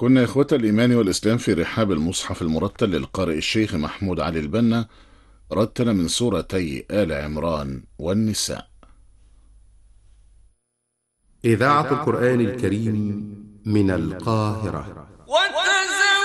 كنا إخوة الإيمان والإسلام في رحاب المصحف المرتل للقارئ الشيخ محمود علي البنا، رتل من سورتي آل عمران والنساء. إذاعة القرآن الكريم من القاهرة.